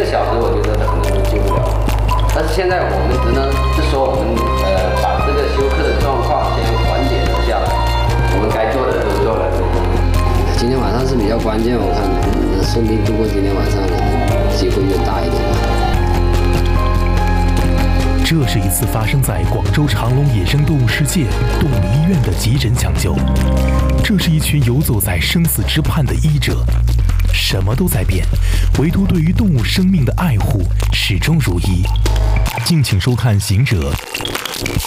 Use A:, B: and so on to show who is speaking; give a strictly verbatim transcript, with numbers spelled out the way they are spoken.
A: 小时我觉得可能都救不了，但是现在我们只能是说我们呃把这个休克的状况先缓解了下来，我们该做的都做了。今天晚上是比较关键，我看顺利度过今天晚上的机会越大一点吧。
B: 这是一次发生在广州长隆野生动物世界动物医院的急诊抢救，这是一群游走在生死之畔的医者，什么都在变，唯独对于动物生命的爱护始终如一。敬请收看《行者》。